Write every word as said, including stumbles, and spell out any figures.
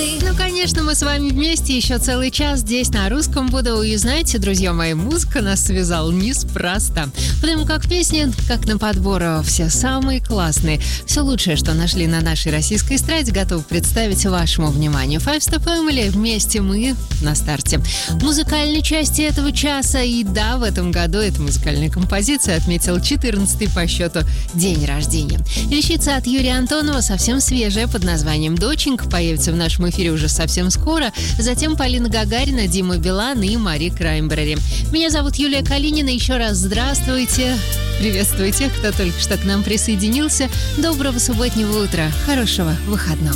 Ну, конечно, мы с вами вместе еще целый час здесь на русском буду. И знаете, друзья мои, музыка нас связала неспроста. Потому как песни, как на подбор, все самые классные. Все лучшее, что нашли на нашей российской эстраде, готов представить вашему вниманию. Five Star Family, вместе мы на старте. В музыкальной части этого часа. И да, в этом году эта музыкальная композиция отметила четырнадцатый по счету день рождения. Вещица от Юрия Антонова совсем свежая под названием «Доченька» появится в нашем эфире уже совсем скоро. Затем Полина Гагарина, Дима Билан и Мари Краймбрери. Меня зовут Юлия Калинина. Еще раз здравствуйте. Приветствую тех, кто только что к нам присоединился. Доброго субботнего утра. Хорошего выходного.